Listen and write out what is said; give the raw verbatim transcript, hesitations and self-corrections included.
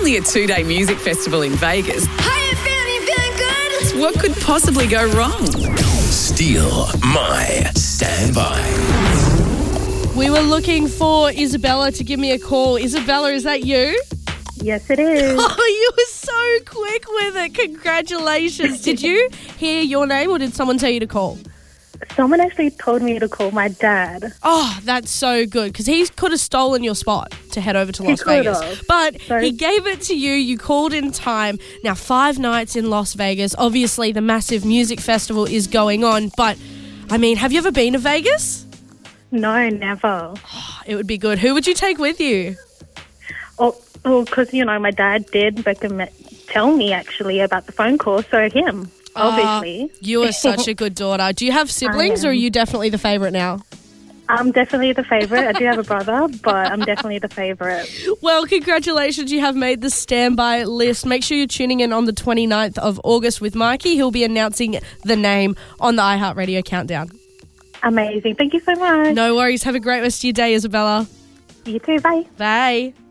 only a two-day music festival in Vegas. How you feeling? You feeling good? What could possibly go wrong? Steal my standby. We were looking for Isabella to give me a call. Isabella, is that you? Yes, it is. Oh, you were so quick with it. Congratulations. Did you hear your name or did someone tell you to call? Someone actually told me to call my dad. Oh, that's so good because he could have stolen your spot to head over to Las Vegas. Could've. But So- he gave it to you. You called in time. Now, five nights in Las Vegas. Obviously, the massive music festival is going on. But, I mean, have you ever been to Vegas? No, never. It would be good. Who would you take with you? Oh, oh, because, you know, my dad did recommend, tell me, actually, about the phone call, so him, obviously. Uh, you are such a good daughter. Do you have siblings or are you definitely the favourite now? I'm definitely the favourite. I do have a brother, but I'm definitely the favourite. Well, congratulations. You have made the standby list. Make sure you're tuning in on the twenty-ninth of August with Mikey. He'll be announcing the name on the iHeartRadio countdown. Amazing. Thank you so much. No worries. Have a great rest of your day, Isabella. You too. Bye. Bye.